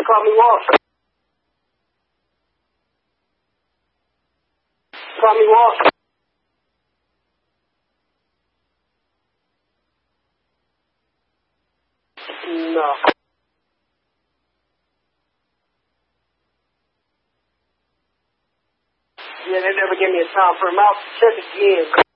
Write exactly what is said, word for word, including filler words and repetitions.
Call me Walter. Call me Walter. No. Yeah, they never give me a time for him out. Check again.